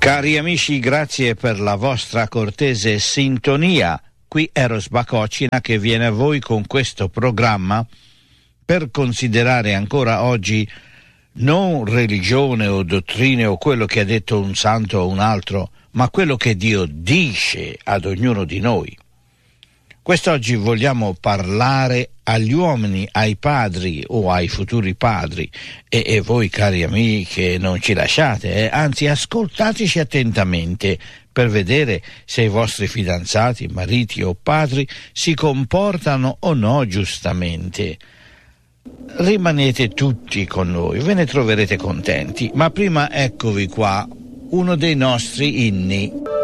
Cari amici, grazie per la vostra cortese sintonia. Qui Eros Bacocina che viene a voi con questo programma per considerare ancora oggi non religione o dottrine o quello che ha detto un santo o un altro, ma quello che Dio dice ad ognuno di noi. Quest'oggi vogliamo parlare agli uomini, ai padri o ai futuri padri e voi cari amici che non ci lasciate, anzi ascoltateci attentamente per vedere se i vostri fidanzati, mariti o padri si comportano o no giustamente. Rimanete tutti con noi, ve ne troverete contenti, ma prima eccovi qua uno dei nostri inni.